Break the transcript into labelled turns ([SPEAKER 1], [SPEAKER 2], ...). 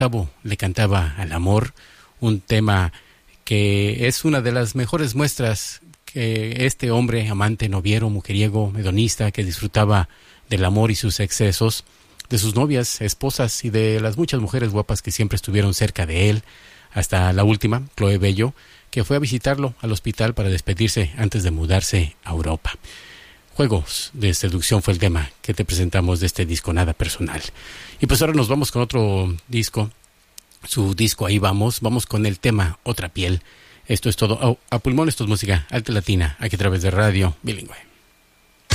[SPEAKER 1] Gustavo le cantaba al amor, un tema que es una de las mejores muestras que este hombre, amante, noviero, mujeriego, hedonista, que disfrutaba del amor y sus excesos, de sus novias, esposas y de las muchas mujeres guapas que siempre estuvieron cerca de él, hasta la última, Chloe Bello, que fue a visitarlo al hospital para despedirse antes de mudarse a Europa. Juegos de seducción fue el tema que te presentamos de este disco Nada Personal. Y pues ahora nos vamos con otro disco, su disco Ahí Vamos con el tema Otra Piel. Esto es todo. A pulmón, esto es música alta latina, aquí a través de Radio Bilingüe.